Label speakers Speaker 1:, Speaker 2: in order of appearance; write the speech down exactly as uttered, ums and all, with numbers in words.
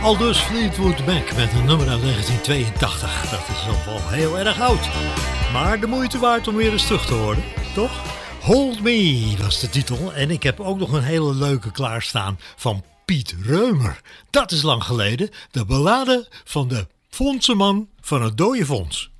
Speaker 1: Aldus Fleetwood Mac met een nummer uit negentien tweeëntachtig. Dat is al wel heel erg oud. Maar de moeite waard om weer eens terug te horen, toch? Hold Me was de titel. En ik heb ook nog een hele leuke klaarstaan van Piet Reumer. Dat is lang geleden. De ballade van de fondsenman van het dode fonds.